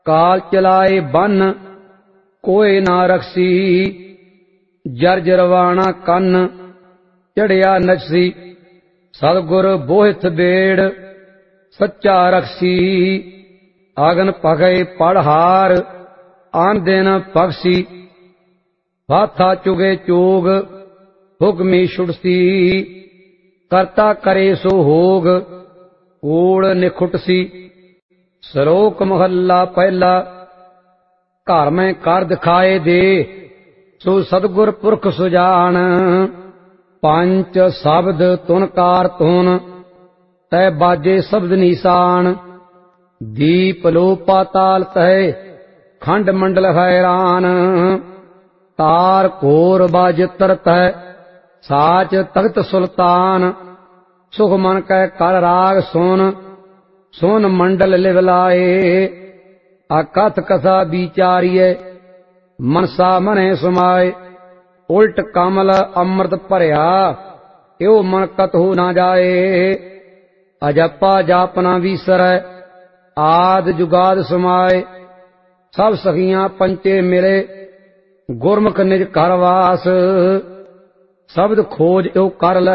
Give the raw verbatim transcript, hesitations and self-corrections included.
काल चलाए बन कोई ना रखसी, जर्जरवाणा कन चढ़िया नचसी। सतगुर बोहित बेड़ सच्चा रखसी, आगन पगए पढ़हार आन दिन पगसी। हाथा चुगे चोग हुक्मी छुड़सी, करता करे सो होग कूड़ निखुटसी। श्लोक महला पहला। घर में कर दिखाए दे सो सतगुर पुरख सुजान, पंच शब्द तुन कार तुन तै बाजे शब्द निशान। दीप लो पाताल तह खंड मंडल हैरान, तार घोर बाजितर तह साच तख्त सुल्तान। सुख मन कै कर राग सुन सुन मंडल लिवलाए, अकथ कथा विचारिय मनसा मने समाए। उल्ट कमल अमृत भरिया यो मन कतहु ना जाए, अजपा जापना विसर आद जुगाद समाए। सब सखियां पंचे मिले गुरमुख निज घर वास, शब्द खोज यो कर